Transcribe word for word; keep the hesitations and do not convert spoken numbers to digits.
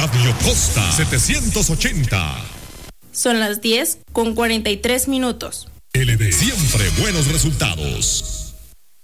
Radio Costa setecientos ochenta. Son las diez con cuarenta y tres minutos. L D, siempre buenos resultados.